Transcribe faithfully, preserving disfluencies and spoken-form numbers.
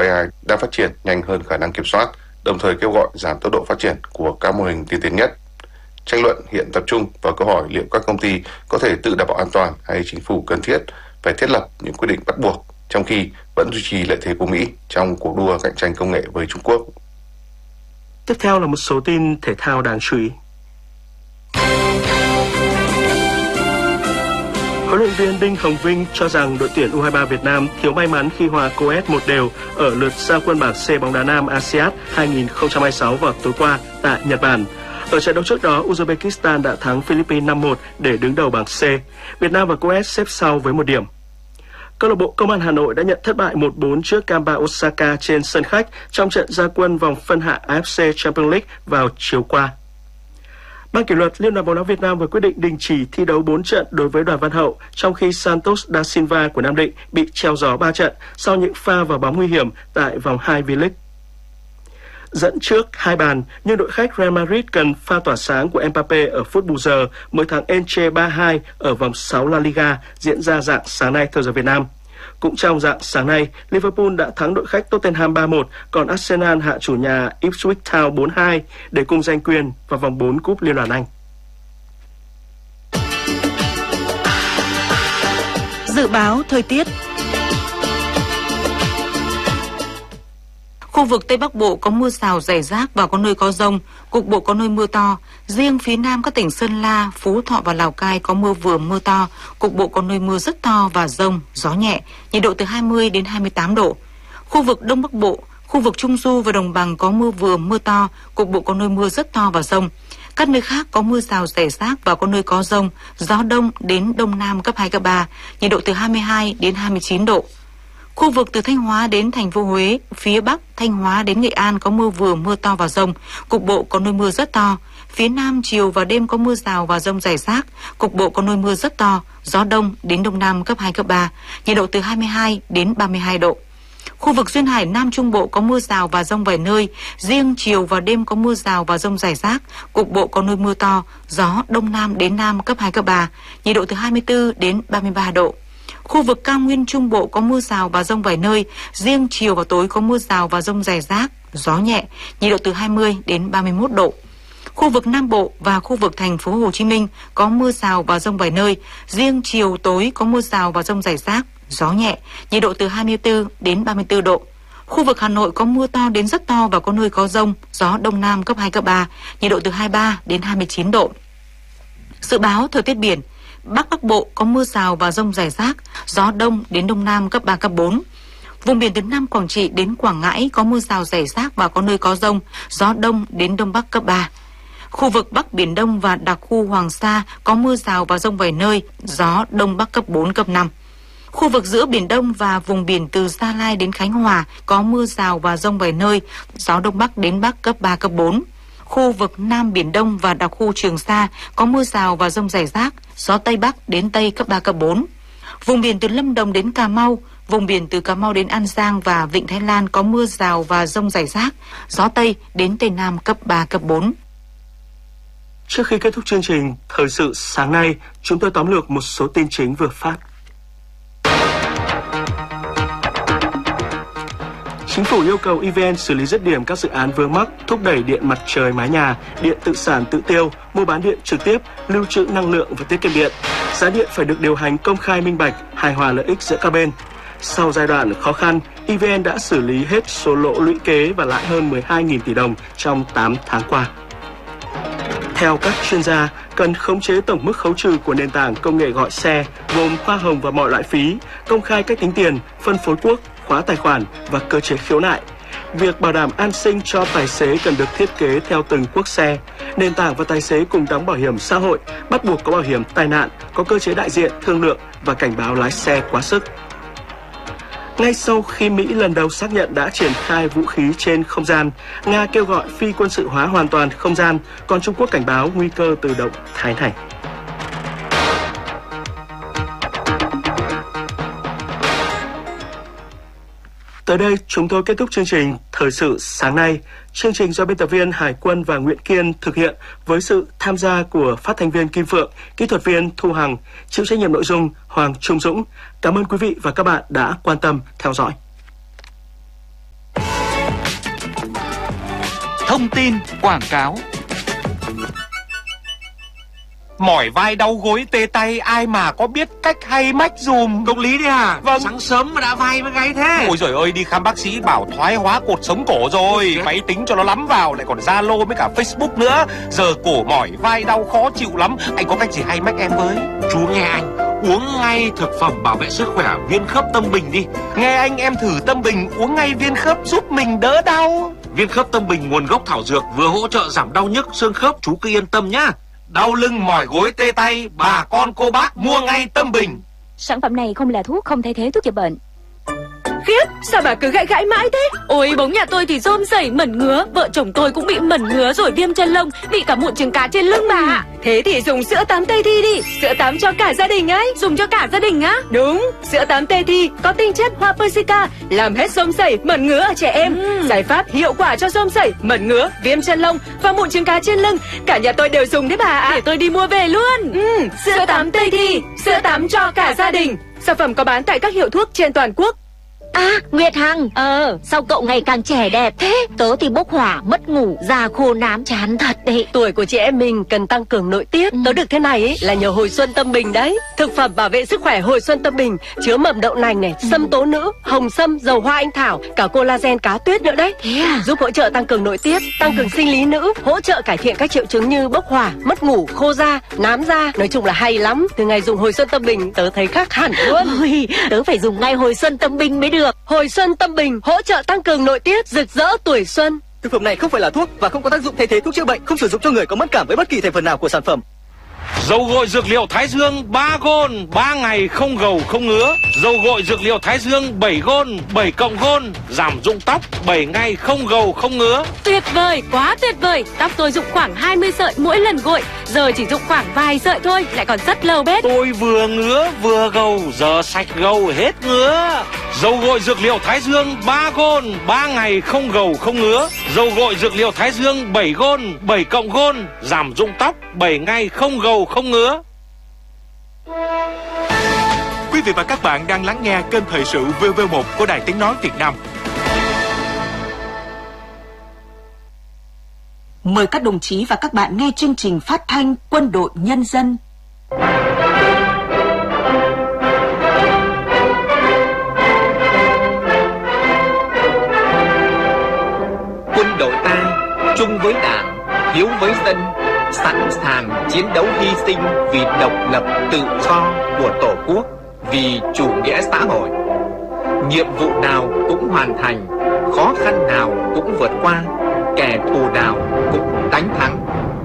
a i đang phát triển nhanh hơn khả năng kiểm soát, đồng thời kêu gọi giảm tốc độ phát triển của các mô hình tiên tiến nhất. Tranh luận hiện tập trung vào câu hỏi liệu các công ty có thể tự đảm bảo an toàn hay chính phủ cần thiết phải thiết lập những quy định bắt buộc, trong khi vẫn duy trì lợi thế của Mỹ trong cuộc đua cạnh tranh công nghệ với Trung Quốc. Tiếp theo là một số tin thể thao đáng chú ý. Huấn luyện viên Đinh Hồng Vinh cho rằng đội tuyển u hai ba Việt Nam thiếu may mắn khi hòa Coes một đều ở lượt ra quân bảng C bóng đá nam a si át hai không hai sáu vào tối qua tại Nhật Bản. Ở trận đấu trước đó, Uzbekistan đã thắng Philippines năm một để đứng đầu bảng C. Việt Nam và Coes xếp sau với một điểm. Câu lạc bộ Công an Hà Nội đã nhận thất bại một bốn trước Gamba Osaka trên sân khách trong trận ra quân vòng phân hạng a ép xê Champions League vào chiều qua. Ban kỷ luật Liên đoàn bóng đá Việt Nam vừa quyết định đình chỉ thi đấu bốn trận đối với Đoàn Văn Hậu, trong khi Santos da Silva của Nam Định bị treo gió ba trận sau những pha vào bóng nguy hiểm tại vòng hai V-League. Dẫn trước hai bàn, nhưng đội khách Real Madrid cần pha tỏa sáng của Mbappe ở phút bù giờ mới thắng Elche ba hai ở vòng sáu La Liga diễn ra rạng sáng nay theo giờ Việt Nam. Cũng trong rạng sáng nay, Liverpool đã thắng đội khách Tottenham ba một, còn Arsenal hạ chủ nhà Ipswich Town bốn hai để cùng giành quyền vào vòng bốn Cúp Liên đoàn Anh. Dự báo thời tiết. Khu vực Tây Bắc Bộ có mưa rào rải rác và có nơi có dông, cục bộ có nơi mưa to. Riêng phía Nam các tỉnh Sơn La, Phú Thọ và Lào Cai có mưa vừa mưa to, cục bộ có nơi mưa rất to và dông, gió nhẹ, nhiệt độ từ hai mươi đến hai mươi tám độ. Khu vực Đông Bắc Bộ, khu vực Trung Du và Đồng Bằng có mưa vừa mưa to, cục bộ có nơi mưa rất to và dông. Các nơi khác có mưa rào rải rác và có nơi có dông, gió Đông đến Đông Nam cấp hai, cấp ba, nhiệt độ từ hai mươi hai đến hai mươi chín độ. Khu vực từ Thanh Hóa đến thành phố Huế, phía Bắc, Thanh Hóa đến Nghệ An có mưa vừa mưa to và dông, cục bộ có nơi mưa rất to. Phía Nam chiều và đêm có mưa rào và dông rải rác, cục bộ có nơi mưa rất to, gió Đông đến Đông Nam cấp hai, cấp ba, nhiệt độ từ hai mươi hai đến ba mươi hai độ. Khu vực duyên hải Nam Trung Bộ có mưa rào và dông vài nơi, riêng chiều và đêm có mưa rào và dông rải rác, cục bộ có nơi mưa to, gió Đông Nam đến Nam cấp hai, cấp ba, nhiệt độ từ hai mươi tư đến ba mươi ba độ. Khu vực cao nguyên Trung Bộ có mưa rào và dông vài nơi, riêng chiều và tối có mưa rào và dông rải rác, gió nhẹ, nhiệt độ từ hai mươi đến ba mươi mốt độ. Khu vực Nam Bộ và khu vực thành phố Hồ Chí Minh có mưa rào và dông vài nơi, riêng chiều tối có mưa rào và dông rải rác, gió nhẹ, nhiệt độ từ hai mươi tư đến ba mươi tư độ. Khu vực Hà Nội có mưa to đến rất to và có nơi có dông, gió Đông Nam cấp hai, cấp ba, nhiệt độ từ hai mươi ba đến hai mươi chín độ. Dự báo thời tiết biển. Bắc Bắc Bộ có mưa rào và dông rải rác, gió Đông đến Đông Nam cấp ba, cấp bốn. Vùng biển từ Nam Quảng Trị đến Quảng Ngãi có mưa rào rải rác và có nơi có dông, gió Đông đến Đông Bắc cấp ba. Khu vực Bắc Biển Đông và đặc khu Hoàng Sa có mưa rào và dông vài nơi, gió Đông Bắc cấp bốn, cấp năm. Khu vực giữa Biển Đông và vùng biển từ Gia Lai đến Khánh Hòa có mưa rào và dông vài nơi, gió Đông Bắc đến Bắc cấp ba, cấp bốn. Khu vực Nam Biển Đông và đặc khu Trường Sa có mưa rào và dông rải rác, gió Tây Bắc đến Tây cấp ba, cấp bốn. Vùng biển từ Lâm Đồng đến Cà Mau, vùng biển từ Cà Mau đến An Giang và Vịnh Thái Lan có mưa rào và dông rải rác, gió Tây đến Tây Nam cấp ba, cấp bốn. Trước khi kết thúc chương trình Thời sự sáng nay, chúng tôi tóm lược một số tin chính vừa phát. Chính phủ yêu cầu e vê en xử lý dứt điểm các dự án vướng mắc, thúc đẩy điện mặt trời mái nhà, điện tự sản tự tiêu, mua bán điện trực tiếp, lưu trữ năng lượng và tiết kiệm điện. Giá điện phải được điều hành công khai minh bạch, hài hòa lợi ích giữa các bên. Sau giai đoạn khó khăn, e vê en đã xử lý hết số lỗ lũy kế và lãi hơn mười hai nghìn tỷ đồng trong tám tháng qua. Theo các chuyên gia, cần khống chế tổng mức khấu trừ của nền tảng công nghệ gọi xe, gồm hoa hồng và mọi loại phí, công khai cách tính tiền, phân phối quốc, khóa tài khoản và cơ chế khiếu nại. Việc bảo đảm an sinh cho tài xế cần được thiết kế theo từng quốc xe. Nền tảng và tài xế cùng đóng bảo hiểm xã hội, bắt buộc có bảo hiểm tai nạn, có cơ chế đại diện, thương lượng và cảnh báo lái xe quá sức. Ngay sau khi Mỹ lần đầu xác nhận đã triển khai vũ khí trên không gian, Nga kêu gọi phi quân sự hóa hoàn toàn không gian, còn Trung Quốc cảnh báo nguy cơ từ động thái này. Tới đây, chúng tôi kết thúc chương trình Thời sự sáng nay. Chương trình do biên tập viên Hải Quân và Nguyễn Kiên thực hiện với sự tham gia của phát thanh viên Kim Phượng, kỹ thuật viên Thu Hằng, chịu trách nhiệm nội dung Hoàng Trung Dũng. Cảm ơn quý vị và các bạn đã quan tâm theo dõi. thông tin, quảng cáo. Mỏi vai đau gối tê tay, ai mà có biết cách hay mách dùm. Công lý đấy à? Vâng. Sáng sớm mà đã vai với gáy thế. Ôi giời ơi, đi khám bác sĩ bảo thoái hóa cột sống cổ rồi. Máy tính cho nó lắm vào, lại còn Zalo với cả Facebook nữa. Giờ cổ mỏi vai đau khó chịu lắm. Anh có cách gì hay mách em với? Chú nghe anh, uống ngay thực phẩm bảo vệ sức khỏe viên khớp Tâm Bình đi. Nghe anh, em thử Tâm Bình uống ngay viên khớp giúp mình đỡ đau. Viên khớp Tâm Bình nguồn gốc thảo dược, vừa hỗ trợ giảm đau nhức xương khớp, chú cứ yên tâm nhá. Đau lưng mỏi gối tê tay, bà con cô bác mua ngay Tâm Bình. Sản phẩm này không là thuốc, không thay thế thuốc chữa bệnh. Khiếp, sao bà cứ gãi gãi mãi thế? Ôi, bóng nhà tôi thì rôm rẩy mẩn ngứa, vợ chồng tôi cũng bị mẩn ngứa rồi viêm chân lông, bị cả mụn trứng cá trên lưng bà. Thế thì dùng sữa tắm Tây Thi đi, sữa tắm cho cả gia đình ấy. Dùng cho cả gia đình á? Đúng, sữa tắm Tây Thi có tinh chất hoa persica, làm hết rôm rẩy, mẩn ngứa ở trẻ em. Ừ. Giải pháp hiệu quả cho rôm rẩy, mẩn ngứa, viêm chân lông và mụn trứng cá trên lưng. Cả nhà tôi đều dùng đấy bà ạ. Để tôi đi mua về luôn. Ừ, sữa, sữa tắm Tây Thi, sữa tắm cho cả gia đình. Sản phẩm có bán tại các hiệu thuốc trên toàn quốc. À, Nguyệt Hằng. Ờ, sao cậu ngày càng trẻ đẹp thế? Tớ thì bốc hỏa, mất ngủ, da khô nám, chán thật đấy. Tuổi của chị em mình cần tăng cường nội tiết. Ừ. Tớ được thế này ấy, là nhờ Hồi Xuân Tâm Bình đấy. Thực phẩm bảo vệ sức khỏe Hồi Xuân Tâm Bình chứa mầm đậu nành này, sâm tố nữ, hồng sâm, dầu hoa anh thảo, cả collagen cá tuyết nữa đấy. Thế à? Giúp hỗ trợ tăng cường nội tiết, tăng cường sinh lý nữ, hỗ trợ cải thiện các triệu chứng như bốc hỏa, mất ngủ, khô da, nám da. Nói chung là hay lắm. Từ ngày dùng Hồi Xuân Tâm Bình, tớ thấy khác hẳn luôn. Ôi, tớ phải dùng ngay Hồi Xuân Tâm Bình mới được. Hồi Xuân Tâm Bình hỗ trợ tăng cường nội tiết, rực rỡ tuổi xuân. Thực phẩm này không phải là thuốc và không có tác dụng thay thế thuốc chữa bệnh, không sử dụng cho người có mất cảm với bất kỳ thành phần nào của sản phẩm. Dầu gội dược liệu Thái Dương ba gôn, ba ngày không gầu không ngứa. Dầu gội dược liệu Thái Dương bảy gôn, bảy cộng gôn, giảm rụng tóc, bảy ngày không gầu không ngứa. Tuyệt vời, quá tuyệt vời. Tóc tôi rụng khoảng hai mươi sợi mỗi lần gội, giờ chỉ rụng khoảng vài sợi thôi, lại còn rất lâu bết. Tôi vừa ngứa vừa gầu, giờ sạch gầu hết ngứa. Dầu gội dược liệu Thái Dương ba gôn, ba ngày không gầu không ngứa. Dầu gội dược liệu Thái Dương bảy gôn, bảy cộng gôn, giảm rụng tóc, bảy ngày không gầu không ngứa. Quý vị và các bạn đang lắng nghe kênh thời sự vê vê một của Đài Tiếng nói Việt Nam. Mời các đồng chí và các bạn nghe chương trình phát thanh Quân đội Nhân dân. Quân đội ta chung với Đảng, hiếu với dân, sẵn sàng chiến đấu hy sinh vì độc lập tự do của Tổ quốc, vì chủ nghĩa xã hội. Nhiệm vụ nào cũng hoàn thành, khó khăn nào cũng vượt qua, kẻ thù nào